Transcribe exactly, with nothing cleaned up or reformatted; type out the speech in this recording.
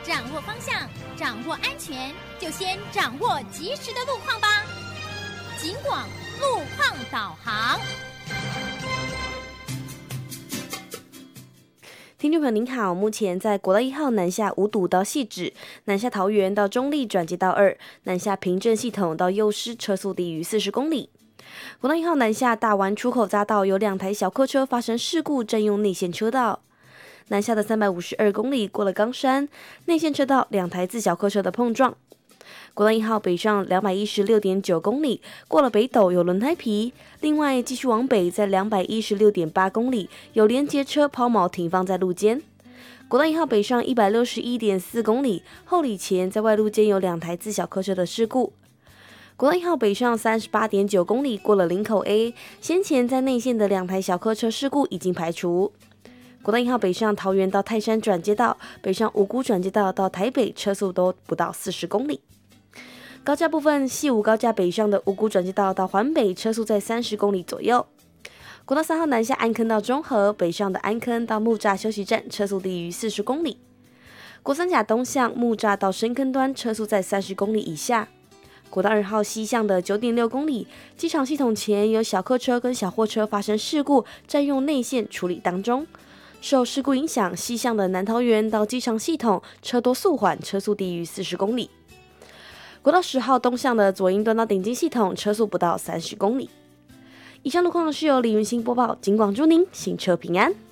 掌握方向，掌握安全，就先掌握及时的路况吧。警广路况导航。 听众朋友您好，目前在国道一号南下五堵到汐止，南下桃园到中立转接道二，南下平镇系统到幼师，车速低于四十公里。国道一号南下大湾出口匝道有两台小客车发生事故，占用内线车道。南下的三百五十二公里过了冈山，内线车道两台自小客车的碰撞。国道一号北上两百一十六点九公里，过了北斗有轮胎皮。另外继续往北，在两百一十六点八公里有连接车抛锚停放在路肩。国道一号北上一百六十一点四公里，后里前在外路间有两台自小客车的事故。国道一号北上三十八点九公里，过了林口 A， 先前在内线的两台小客车事故已经排除。国道一号北上桃园到泰山转接道，北上五股转接道到台北，车速都不到四十公里。高架部分，西武高架北上的五股转接道到环北，车速在三十公里左右。国道三号南下安坑到中和，北上的安坑到木栅休息站，车速低于四十公里。国三甲东向木栅到深坑端，车速在三十公里以下。国道二号西向的九点六公里，机场系统前有小客车跟小货车发生事故，占用内线处理当中。受事故影响，西向的南桃园到机场系统车多速缓，车速低于四十公里。国道十号东向的左营端到顶金系统车速不到三十公里。以上路况是由李云兴播报，警广祝您行车平安。